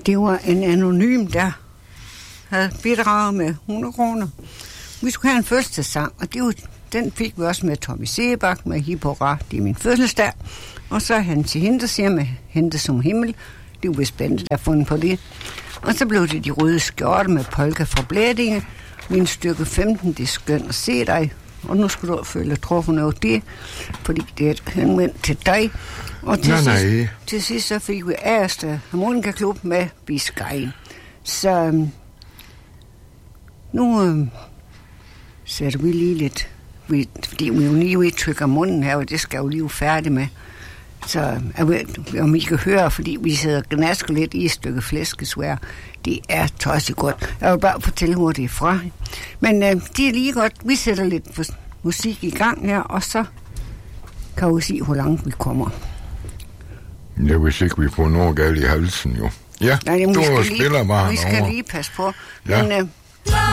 Det var en anonym, der havde bidraget med 100 kroner. Vi skulle have en fødselsdagssang, og den fik vi også med Tommy Sebak, med Hip Hurra, det er min fødselsdag. Og så han til hende, siger med Hente som himmel. Det var spændende, der fundet på det. Og så blev det De røde skjorte med polka fra Blædinge. Min stykke 15, det er skønt at se dig. Og nu skal du føle truffen over det, fordi det er et henvendt til dig. Og til sidst så fik vi Ærste Harmonika Klub med Biscay. Så nu sætter vi lige lidt, fordi vi jo lige trykker munden her, og det skal jo lige færdig med. Så jeg ved, om I kan høre, fordi vi sidder og gnasker lidt i et stykke flæskesvær. Det er tosset godt. Jeg vil bare fortælle, hvor det er fra. Men det er lige godt. Vi sætter lidt musik i gang her, og så kan vi se, hvor langt vi kommer. Jeg vil ikke, vi får noget galt i halsen, jo. Ja, nej, du spiller bare vi skal lige passe på. Ja. Men